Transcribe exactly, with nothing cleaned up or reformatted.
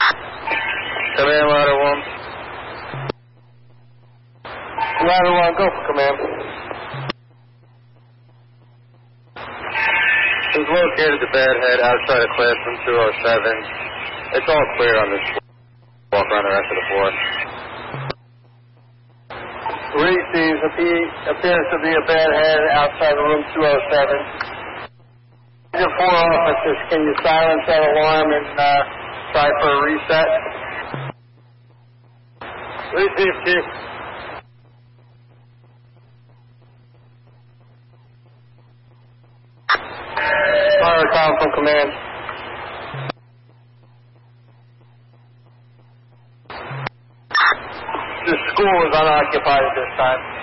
Command, ladder one. Ladder one, go for command. We've located the bad head outside of classroom two oh seven. It's all clear on this floor. Walk around the rest of the floor. Receives appears to be a bad head outside of room two oh seven. Your four officers, can you silence that alarm and uh, try for a reset? Receive, Chief. Fire call from command. The school is unoccupied at this time.